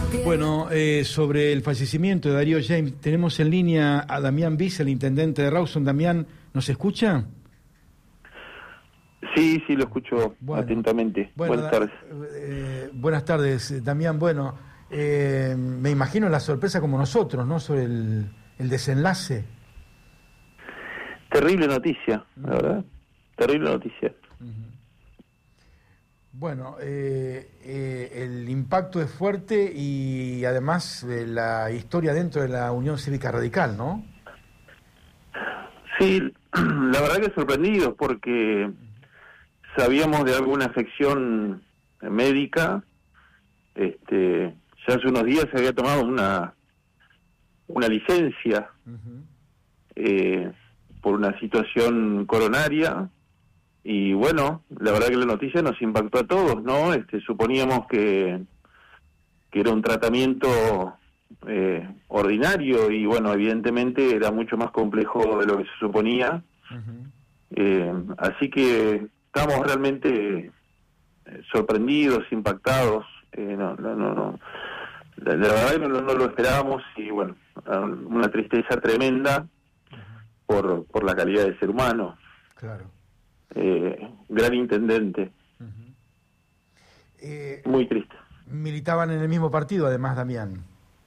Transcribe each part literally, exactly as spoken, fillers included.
Bueno, eh, sobre el fallecimiento de Darío James, tenemos en línea a Damián Bis, el intendente de Rawson. Damián, ¿nos escucha? Sí, sí, lo escucho bueno, atentamente. Bueno, buenas tardes. Eh, buenas tardes, Damián. Bueno, eh, me imagino la sorpresa como nosotros, ¿no? Sobre el, el desenlace. Terrible noticia, la verdad. Terrible noticia. Uh-huh. Bueno, eh, eh, el impacto es fuerte y además eh, la historia dentro de la Unión Cívica Radical, ¿no? Sí, la verdad que sorprendidos porque sabíamos de alguna afección médica. Este, ya hace unos días se había tomado una una licencia uh-huh. eh, por una situación coronaria. Y bueno, la verdad que la noticia nos impactó a todos, ¿no? Este, suponíamos que, que era un tratamiento eh, ordinario y bueno, evidentemente era mucho más complejo de lo que se suponía. Uh-huh. Eh, así que estamos realmente sorprendidos, impactados. Eh, no, no, no, no. La, la verdad que no, no lo esperábamos y bueno, una tristeza tremenda uh-huh. por, por la calidad del ser humano. Claro. Eh, gran intendente. Uh-huh. eh, Muy triste. Militaban en el mismo partido, además, Damián.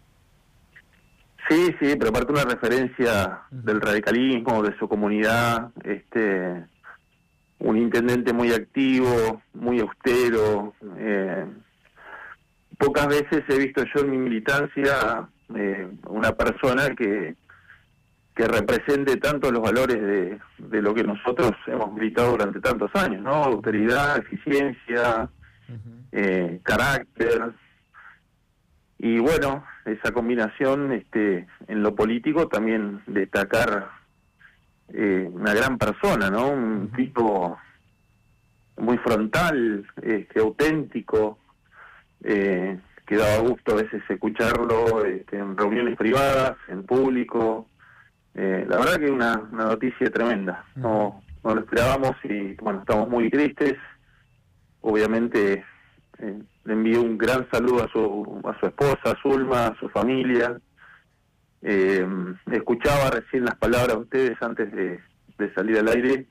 Sí, sí, pero aparte una referencia uh-huh. del radicalismo, de su comunidad, este, un intendente muy activo, muy austero. Eh, pocas veces he visto yo en mi militancia eh, una persona que que represente tanto los valores de, de lo que nosotros hemos militado durante tantos años, ¿no? Autoridad, eficiencia, uh-huh. eh, carácter. Y bueno, esa combinación este, en lo político también destacar eh, una gran persona, ¿no? Un uh-huh. tipo muy frontal, este, auténtico, eh, que daba gusto a veces escucharlo este, en reuniones privadas, en público. Eh, la verdad que es una, una noticia tremenda, no, no lo esperábamos y bueno, estamos muy tristes. Obviamente eh, le envío un gran saludo a su a su esposa, a Zulma, a su familia. Eh, escuchaba recién las palabras de ustedes antes de, de salir al aire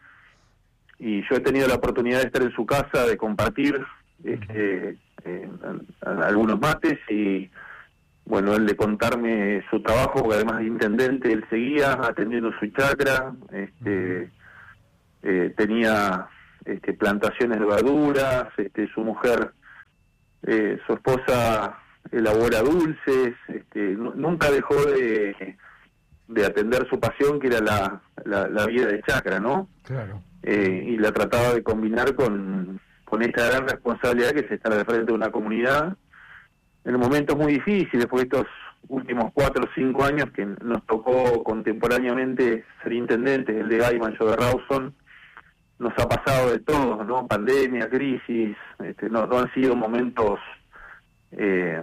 y yo he tenido la oportunidad de estar en su casa, de compartir este, eh, a, a algunos mates y bueno, él de contarme su trabajo, porque además de intendente, él seguía atendiendo su chacra, este, eh, tenía este, plantaciones de verduras, este, su mujer, eh, su esposa elabora dulces, este, n- nunca dejó de, de atender su pasión, que era la, la, la vida de chacra, ¿no? Claro. Eh, y la trataba de combinar con, con esta gran responsabilidad que es estar al frente de una comunidad en momentos muy difíciles, porque estos últimos cuatro o cinco años que nos tocó contemporáneamente ser intendentes, el de Gaiman, yo de Rawson, nos ha pasado de todo, ¿no? Pandemia, crisis, este, no, no han sido momentos eh,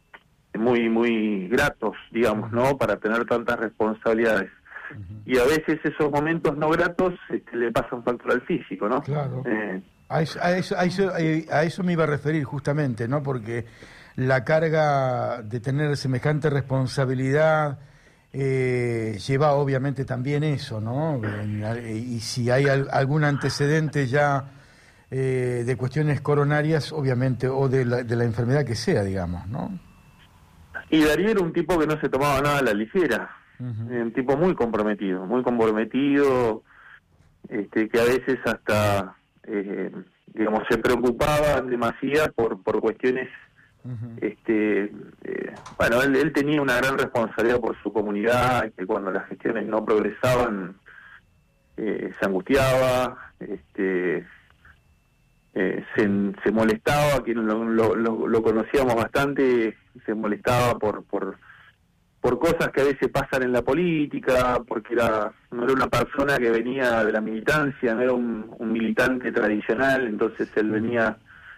muy muy gratos, digamos, ¿no? Para tener tantas responsabilidades. Uh-huh. Y a veces esos momentos no gratos este, le pasan factura al físico, ¿no? Claro. Eh, a, eso, a, eso, a, eso, a eso me iba a referir justamente, ¿no? Porque la carga de tener semejante responsabilidad eh, lleva obviamente también eso, ¿no? Y si hay al, algún antecedente ya eh, de cuestiones coronarias, obviamente, o de la, de la enfermedad que sea, digamos, ¿no? Y Darío era un tipo que no se tomaba nada a la ligera, uh-huh. un tipo muy comprometido, muy comprometido, este, que a veces hasta, eh, digamos, se preocupaba demasiado por, por cuestiones. Uh-huh. Este, eh, bueno, él, él tenía una gran responsabilidad por su comunidad, que cuando las gestiones no progresaban eh, se angustiaba, este, eh, se, se molestaba, quien lo, lo, lo, lo conocíamos bastante, se molestaba por, por por cosas que a veces pasan en la política, porque era no era una persona que venía de la militancia, no era un, un militante tradicional, entonces él venía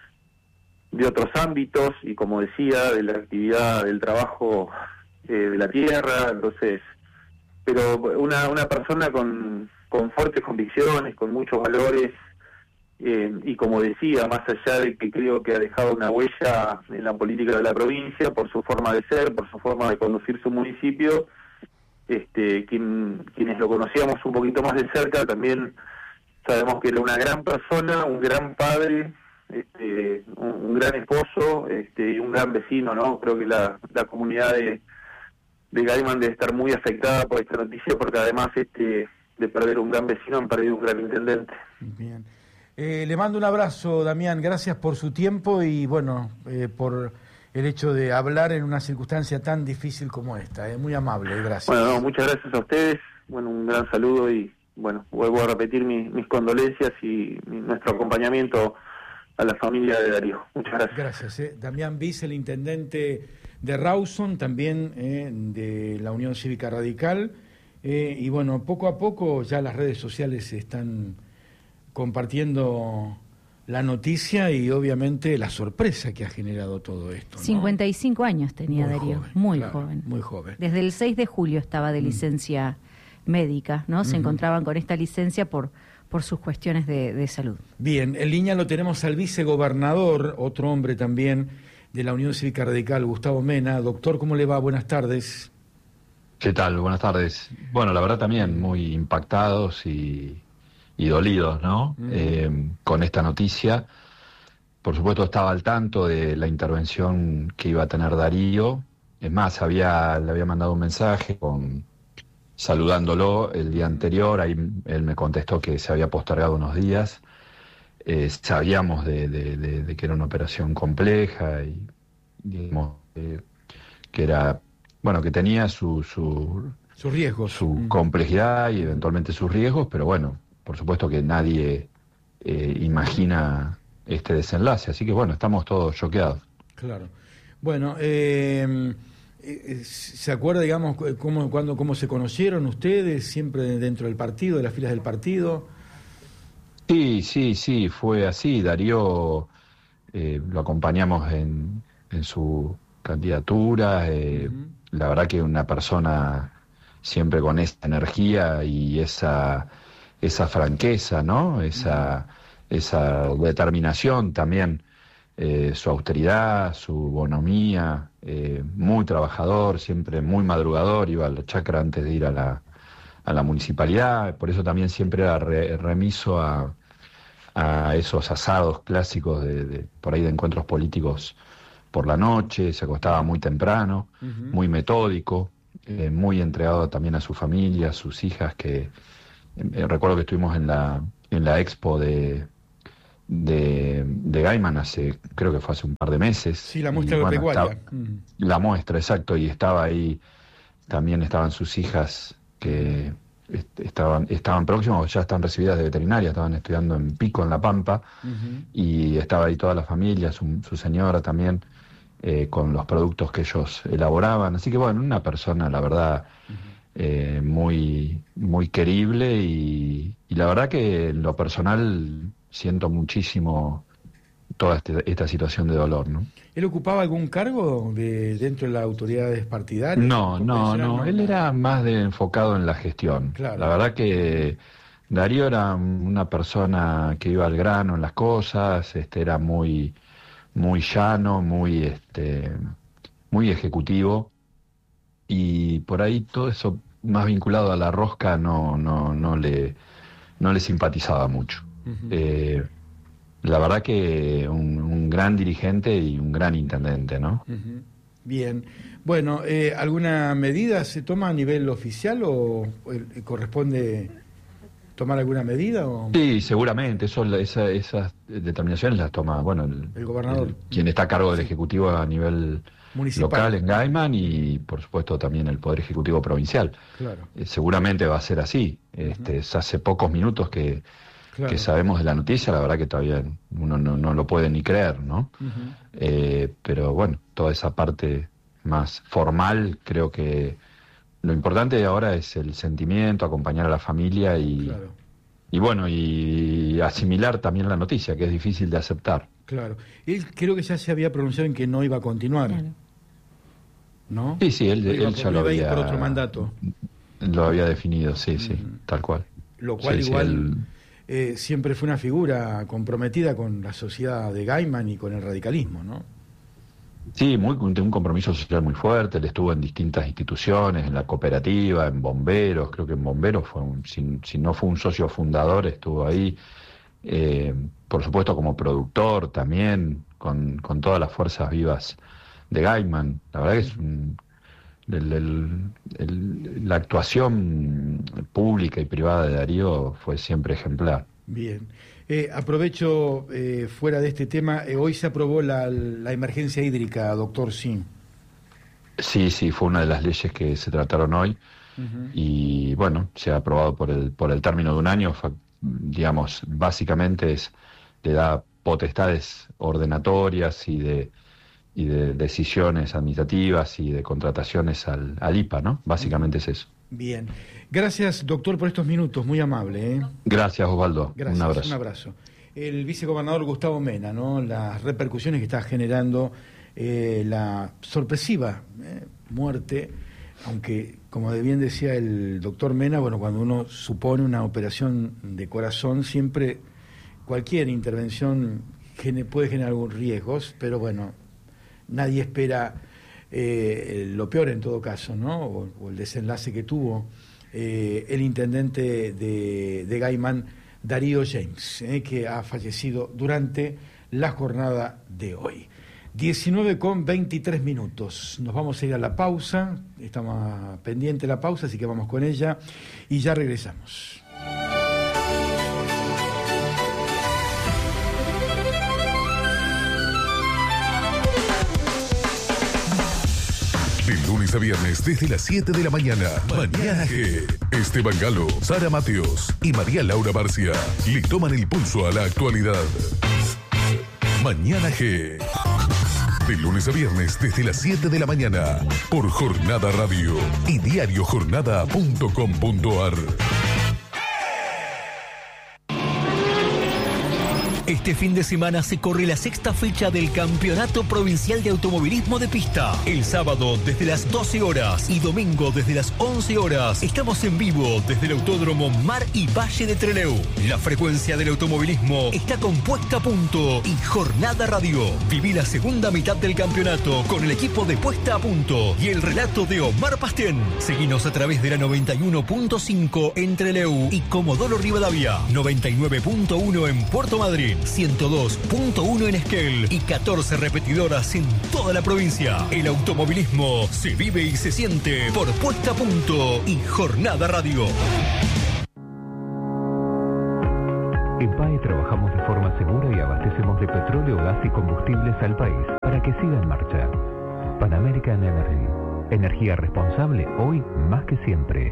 de otros ámbitos y, como decía, de la actividad del trabajo eh, de la tierra, entonces, pero una una persona con, con fuertes convicciones, con muchos valores, Eh, y como decía, más allá de que creo que ha dejado una huella en la política de la provincia por su forma de ser, por su forma de conducir su municipio, este, quien, quienes lo conocíamos un poquito más de cerca también sabemos que era una gran persona, un gran padre, este, un, un gran esposo, este, y un gran vecino, ¿no? Creo que la, la comunidad de, de Gaiman debe estar muy afectada por esta noticia, porque además este, de perder un gran vecino han perdido un gran intendente. Bien. Eh, le mando un abrazo, Damián, gracias por su tiempo y bueno, eh, por el hecho de hablar en una circunstancia tan difícil como esta. Eh. Muy amable, gracias. Bueno, no, muchas gracias a ustedes, bueno, un gran saludo y bueno, vuelvo a repetir mi, mis condolencias y mi, nuestro acompañamiento a la familia de Darío. Muchas gracias. Gracias. Eh. Damián Bis, el intendente de Rawson, también eh, de la Unión Cívica Radical, eh, y bueno, poco a poco ya las redes sociales están compartiendo la noticia y obviamente la sorpresa que ha generado todo esto, ¿no? cincuenta y cinco años tenía muy Darío, joven, muy claro, joven. Muy joven. Desde el seis de julio estaba de licencia mm. médica, ¿no? Se uh-huh. encontraban con esta licencia por, por sus cuestiones de, de salud. Bien, en línea lo tenemos al vicegobernador, otro hombre también de la Unión Cívica Radical, Gustavo Mena. Doctor, ¿cómo le va? Buenas tardes. ¿Qué tal? Buenas tardes. Bueno, la verdad también muy impactados y... y dolidos, ¿no? Mm. Eh, con esta noticia. Por supuesto estaba al tanto de la intervención que iba a tener Darío. Es más, había, le había mandado un mensaje con, saludándolo el día anterior. Ahí él me contestó que se había postergado unos días. Eh, sabíamos de, de, de, de que era una operación compleja y digamos eh, que era, bueno, que tenía su, su, sus riesgos, su mm. complejidad y eventualmente sus riesgos, pero bueno, por supuesto que nadie eh, imagina este desenlace, así que bueno, estamos todos choqueados. Claro. Bueno, eh, eh, ¿se acuerda, digamos, cómo, cuándo, cómo se conocieron ustedes, siempre dentro del partido, de las filas del partido? Sí, sí, sí, fue así. Darío eh, lo acompañamos en, en su candidatura, eh, uh-huh. La verdad que una persona siempre con esa energía y esa... esa franqueza, ¿no? Esa, esa determinación también, eh, su austeridad, su bonomía, eh, muy trabajador, siempre muy madrugador, iba a la chacra antes de ir a la, a la municipalidad, por eso también siempre era re, remiso a, a esos asados clásicos de, de por ahí de encuentros políticos por la noche, se acostaba muy temprano, uh-huh. muy metódico, eh, muy entregado también a su familia, a sus hijas que... Eh, recuerdo que estuvimos en la en la expo de de, de Gaiman hace, creo que fue hace un par de meses. Sí, la muestra agropecuaria. Bueno, mm. La muestra, exacto, y estaba ahí, también estaban sus hijas que est- estaban estaban próximas, ya están recibidas de veterinaria, estaban estudiando en Pico, en La Pampa, uh-huh. y estaba ahí toda la familia, su, su señora también, eh, con los productos que ellos elaboraban. Así que bueno, una persona, la verdad... Uh-huh. Eh, muy muy querible y, y la verdad que en lo personal siento muchísimo toda este, esta situación de dolor, ¿no? ¿Él ocupaba algún cargo de dentro de las autoridades partidarias? No, no, no, no, él era más de enfocado en la gestión. Claro. La verdad que Darío era una persona que iba al grano en las cosas, este era muy muy llano, muy este muy ejecutivo. Y por ahí todo eso más vinculado a la rosca no no no le no le simpatizaba mucho. Uh-huh. Eh, la verdad que un, un gran dirigente y un gran intendente, ¿no? Uh-huh. Bien. Bueno, eh, ¿alguna medida se toma a nivel oficial o eh, corresponde tomar alguna medida? O... Sí, seguramente. Eso, esa, esas determinaciones las toma, bueno, el, el gobernador. El, quien está a cargo del Ejecutivo a nivel municipal, local en Gaiman y, por supuesto, también el Poder Ejecutivo Provincial. Claro. Eh, seguramente va a ser así. Este, uh-huh. Hace pocos minutos que, claro. que sabemos de la noticia, la verdad que todavía uno no, no lo puede ni creer, ¿no? Uh-huh. Eh, pero bueno, toda esa parte más formal, creo que lo importante ahora es el sentimiento, acompañar a la familia y, claro. y bueno, y asimilar también la noticia, que es difícil de aceptar. Claro. Él creo que ya se había pronunciado en que no iba a continuar. Claro. ¿No? Sí, sí, él, él ya lo iba había... por otro mandato. Lo había definido, sí, sí, uh-huh. tal cual. Lo cual sí, igual... Sí, él... eh, siempre fue una figura comprometida con la sociedad de Gaiman y con el radicalismo, ¿no? Sí, muy, de un compromiso social muy fuerte. Él estuvo en distintas instituciones, en la cooperativa, en bomberos. Creo que en bomberos fue un, si, si no fue un socio fundador, estuvo ahí. Eh, por supuesto como productor también, con, con todas las fuerzas vivas de Gaiman. La verdad que es un, el, el, el, la actuación pública y privada de Darío fue siempre ejemplar. Bien. Eh, aprovecho, eh, fuera de este tema, eh, hoy se aprobó la, la emergencia hídrica, doctor Sim. Sí, sí, fue una de las leyes que se trataron hoy. Uh-huh. Y bueno, se ha aprobado por el, por el término de un año. Digamos, básicamente es, le da potestades ordenatorias y de, y de decisiones administrativas y de contrataciones al, al I P A, ¿no? Básicamente es eso. Bien. Gracias, doctor, por estos minutos, muy amable, ¿eh? Gracias, Osvaldo. Gracias, un abrazo. Un abrazo. El vicegobernador Gustavo Mena, ¿no? Las repercusiones que está generando eh, la sorpresiva eh, muerte, aunque, como bien decía el doctor Mena, bueno, cuando uno supone una operación de corazón, siempre cualquier intervención gene, puede generar algunos riesgos, pero bueno, nadie espera eh, lo peor en todo caso, ¿no? O, o el desenlace que tuvo eh, el intendente de, de Gaiman, Darío James, eh, que ha fallecido durante la jornada de hoy. diecinueve con veintitrés minutos. Nos vamos a ir a la pausa. Estamos pendiente de la pausa, así que vamos con ella y ya regresamos. De lunes a viernes desde las siete de la mañana. Mañana G. Esteban Galo, Sara Mateos y María Laura Barcia le toman el pulso a la actualidad. Mañana G. De lunes a viernes desde las siete de la mañana por Jornada Radio y diario jornada punto com punto ar. Este fin de semana se corre la sexta fecha del Campeonato Provincial de Automovilismo de Pista. El sábado desde las doce horas y domingo desde las once horas. Estamos en vivo desde el Autódromo Mar y Valle de Trelew. La frecuencia del automovilismo está con Puesta a Punto y Jornada Radio. Viví la segunda mitad del campeonato con el equipo de Puesta a Punto y el relato de Omar Pastén. Seguinos a través de la noventa y uno punto cinco en Trelew y Comodoro Rivadavia, noventa y nueve punto uno en Puerto Madryn, ciento dos punto uno en Esquel y catorce repetidoras en toda la provincia. El automovilismo se vive y se siente por Puesta a Punto y Jornada Radio. En P A E trabajamos de forma segura y abastecemos de petróleo, gas y combustibles al país para que siga en marcha. Pan American Energy. Energía responsable hoy más que siempre.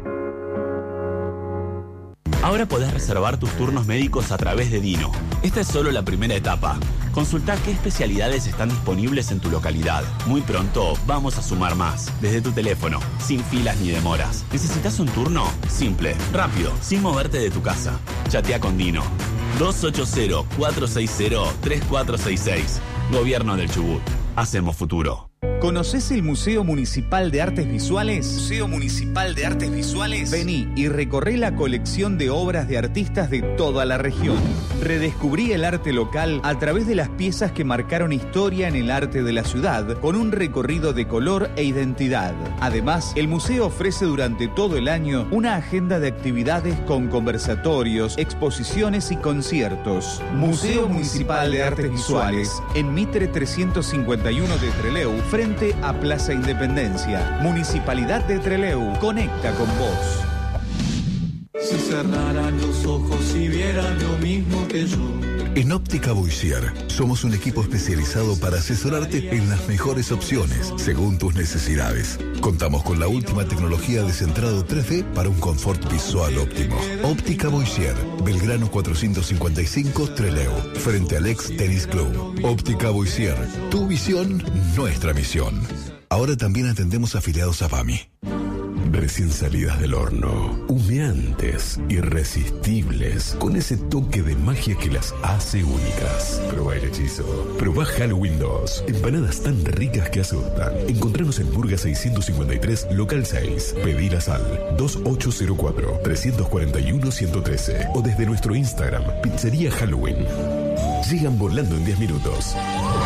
Ahora podés reservar tus turnos médicos a través de Dino. Esta es solo la primera etapa. Consultá qué especialidades están disponibles en tu localidad. Muy pronto vamos a sumar más. Desde tu teléfono, sin filas ni demoras. ¿Necesitas un turno? Simple, rápido, sin moverte de tu casa. Chatea con Dino. dos ocho cero, cuatro seis cero, tres cuatro seis seis. Gobierno del Chubut. Hacemos futuro. ¿Conoces el Museo Municipal de Artes Visuales? Museo Municipal de Artes Visuales. Vení y recorré la colección de obras de artistas de toda la región. Redescubrí el arte local a través de las piezas que marcaron historia en el arte de la ciudad, con un recorrido de color e identidad. Además, el museo ofrece durante todo el año una agenda de actividades con conversatorios, exposiciones y conciertos. Museo Municipal de Artes Visuales, en Mitre trescientos cincuenta y uno de Trelew, frente a Plaza Independencia. Municipalidad de Trelew, conecta con vos. Si cerraran los ojos y vieran lo mismo que yo. En Óptica Boissier somos un equipo especializado para asesorarte en las mejores opciones según tus necesidades. Contamos con la última tecnología de centrado tres D para un confort visual óptimo. Óptica Boissier, Belgrano cuatrocientos cincuenta y cinco, Trelew, frente al ex Tenis Club. Óptica Boissier, tu visión, nuestra misión. Ahora también atendemos afiliados a P A M I. recién salidas del horno, humeantes, irresistibles, con ese toque de magia que las hace únicas. Probá el hechizo. Probá Halloween dos. Empanadas tan ricas que asustan. Encontranos en Burga seiscientos cincuenta y tres, local seis. Pedilas al dos ocho cero cuatro, tres cuatro uno, uno uno tres o desde nuestro Instagram, Pizzería Halloween. Llegan volando en diez minutos.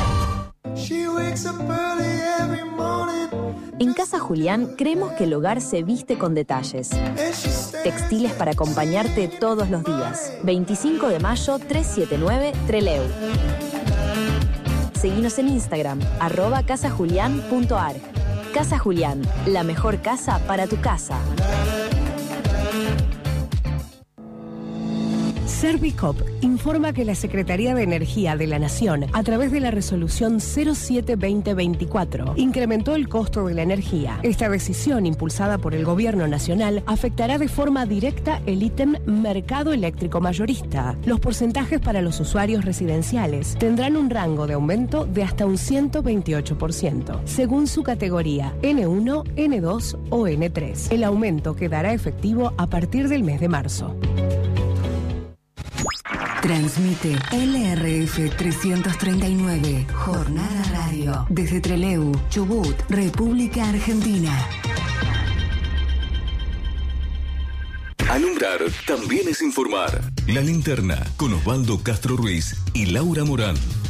En Casa Julián creemos que el hogar se viste con detalles. Textiles para acompañarte todos los días. veinticinco de mayo, trescientos setenta y nueve, Trelew. Seguinos en Instagram, arroba casajulián punto ar. Casa Julián, la mejor casa para tu casa. Servicop informa que la Secretaría de Energía de la Nación, a través de la resolución cero siete veinte veinticuatro, incrementó el costo de la energía. Esta decisión, impulsada por el Gobierno Nacional, afectará de forma directa el ítem mercado eléctrico mayorista. Los porcentajes para los usuarios residenciales tendrán un rango de aumento de hasta un ciento veintiocho por ciento, según su categoría ene uno, ene dos o ene tres. El aumento quedará efectivo a partir del mes de marzo. Transmite L R F trescientos treinta y nueve, Jornada Radio, desde Trelew, Chubut, República Argentina. Alumbrar también es informar. La Linterna, con Osvaldo Castro Ruiz y Laura Morán.